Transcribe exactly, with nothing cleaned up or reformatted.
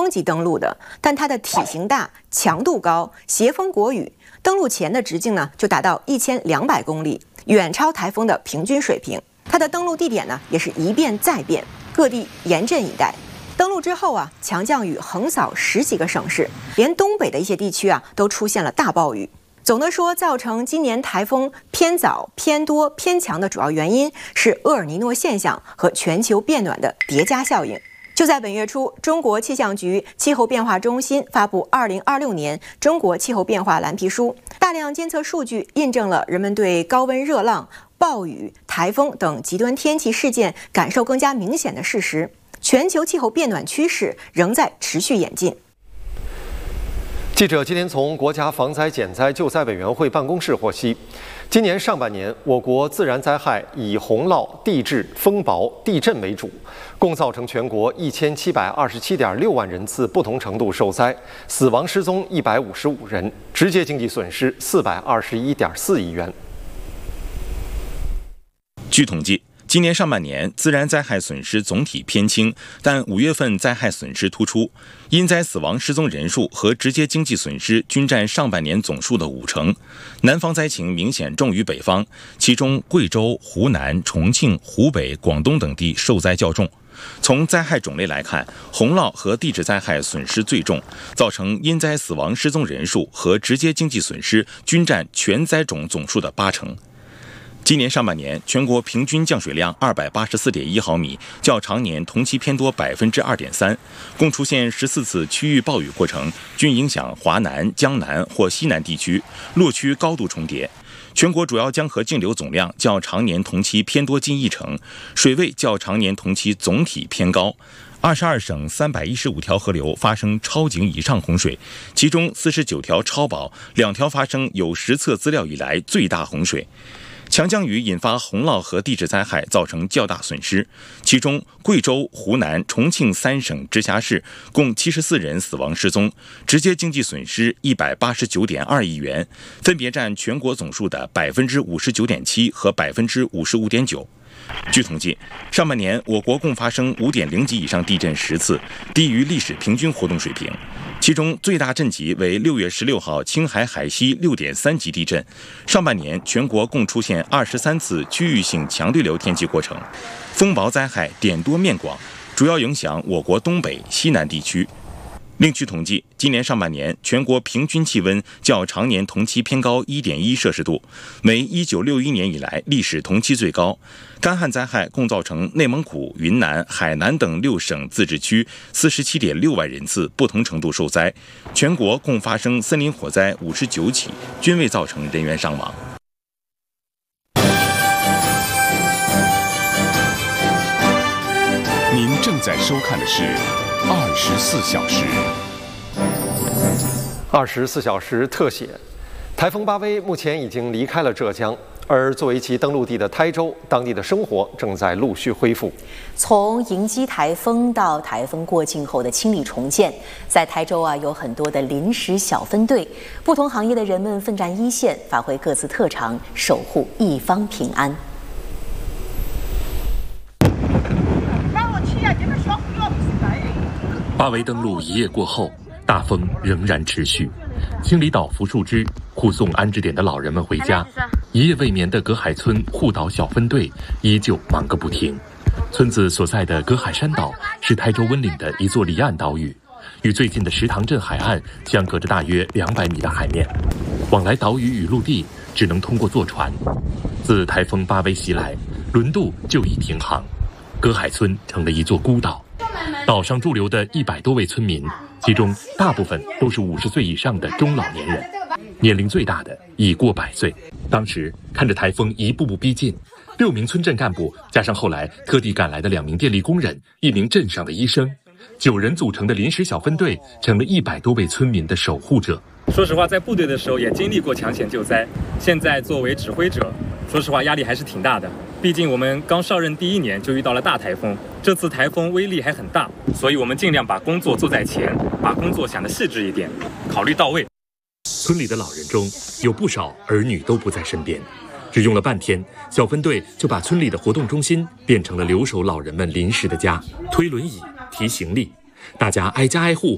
风级登陆的，但它的体型大、强度高、携风国雨，登陆前的直径呢就达到一千两百公里，远超台风的平均水平。它的登陆地点呢也是一变再变，各地严阵以待。登陆之后啊，强降雨横扫十几个省市，连东北的一些地区啊都出现了大暴雨。总的说，造成今年台风偏早、偏多、偏强的主要原因是厄尔尼诺现象和全球变暖的叠加效应。就在本月初，中国气象局气候变化中心发布《二零二六年中国气候变化蓝皮书》，大量监测数据印证了人们对高温热浪、暴雨、台风等极端天气事件感受更加明显的事实。全球气候变暖趋势仍在持续演进。 记者今天从国家防灾减灾救灾委员会办公室获悉，今年上半年我国自然灾害以洪涝、地质、风雹、地震为主，共造成全国一千七百二十七点六万人次不同程度受灾，死亡失踪一百五十五人，直接经济损失四百二十一点四亿元。 据统计，今年上半年自然灾害损失总体偏轻，但五月份灾害损失突出，因灾死亡失踪人数和直接经济损失均占上半年总数的五成。南方灾情明显重于北方，其中贵州、湖南、重庆、湖北、广东等地受灾较重。从灾害种类来看，洪涝和地质灾害损失最重，造成因灾死亡失踪人数和直接经济损失均占全灾种总数的八成。今年上半年，全国平均降水量二百八十四点一毫米，较常年同期偏多百分之二点三，共出现十四次区域暴雨过程，均影响华南、江南或西南地区，落区高度重叠。全国主要江河径流总量较常年同期偏多近一成，水位较常年同期总体偏高。二十二省三百一十五条河流发生超警以上洪水，其中四十九条超保，两条发生有实测资料以来最大洪水。强降雨引发洪涝和地质灾害，造成较大损失，其中贵州、湖南、重庆三省直辖市共七十四人死亡失踪，直接经济损失一百八十九点二亿元，分别占全国总数的百分之五十九点七和百分之五十五点九。据统计，上半年我国共发生五点零级以上地震十次，低于历史平均活动水平。其中最大震级为六月十六号青海海西六点三级地震。上半年全国共出现二十三次区域性强对流天气过程，风雹灾害点多面广，主要影响我国东北、西南地区。另据统计，今年上半年全国平均气温较常年同期偏高 一点一摄氏度，为一九六一年以来历史同期最高。干旱灾害共造成内蒙古、云南、海南等六省自治区四十七点六万人次不同程度受灾，全国共发生森林火灾五十九起，均未造成人员伤亡。 您正在收看的是二十四小时。 二十四小时特写，台风巴威目前已经离开了浙江，而作为其登陆地的台州，当地的生活正在陆续恢复。 从迎击台风到台风过境后的清理重建，在台州啊有很多的临时小分队，不同行业的人们奋战一线，发挥各自特长，守护一方平安。 巴威登陆一夜过后，大风仍然持续，清理倒伏树枝，护送安置点的老人们回家。一夜未眠的葛海村护岛小分队依旧忙个不停。村子所在的葛海山岛是台州温岭的一座离岸岛屿，与最近的石塘镇海岸相隔着大约两百米的海面，往来岛屿与陆地只能通过坐船。自台风巴威袭来，轮渡就已停航，葛海村成了一座孤岛。岛上驻留的一百多位村民，其中大部分都是五十岁以上的中老年人，年龄最大的已过百岁。当时看着台风一步步逼近，六名村镇干部加上后来特地赶来的两名电力工人、一名镇上的医生，九人组成的临时小分队，成了一百多位村民的守护者。 说实话，在部队的时候也经历过抢险救灾，现在作为指挥者，说实话压力还是挺大的。毕竟我们刚上任第一年就遇到了大台风，这次台风威力还很大，所以我们尽量把工作做在前，把工作想得细致一点，考虑到位。 村里的老人中有不少儿女都不在身边，只用了半天，小分队就把村里的活动中心变成了留守老人们临时的家，推轮椅、提行李，大家挨家挨户